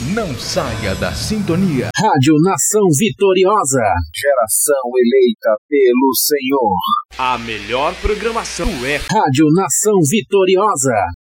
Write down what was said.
Não saia da sintonia. Rádio Nação Vitoriosa. Geração eleita pelo Senhor. A melhor programação é Rádio Nação Vitoriosa.